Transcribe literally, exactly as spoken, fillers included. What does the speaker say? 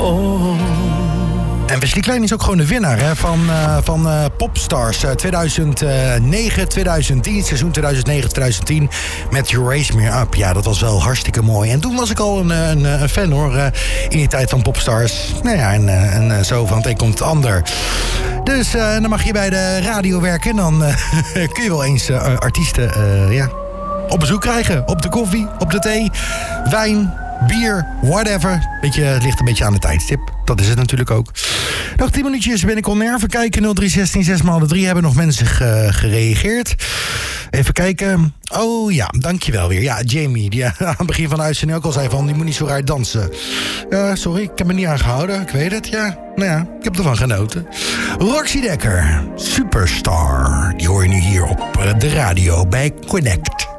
Oh. En Wesley Klein is ook gewoon de winnaar hè, van, uh, van uh, Popstars uh, tweeduizend negen tweeduizend tien, seizoen tweeduizend negen tweeduizend tien met You Raise Me Up. Ja, dat was wel hartstikke mooi. En toen was ik al een, een, een fan hoor, uh, in die tijd van Popstars. Nou ja, en, en uh, zo van het een komt het ander. Dus uh, dan mag je bij de radio werken en dan uh, kun je wel eens uh, artiesten uh, ja, op bezoek krijgen. Op de koffie, op de thee, wijn, bier, whatever. Beetje, het ligt een beetje aan de tijdstip. Dat is het natuurlijk ook. Nog tien minuutjes ben ik on air. Even kijken, nul drie zestien zes maal de drie hebben nog mensen ge- gereageerd. Even kijken. Oh ja, dankjewel weer. Ja, Jamie, die aan het begin van de uitzending ook al zei van, die moet niet zo raar dansen. Ja, sorry, ik heb me niet aangehouden. Ik weet het, ja. Nou ja, ik heb ervan genoten. Roxy Dekker, Superstar. Die hoor je nu hier op de radio bij Connect.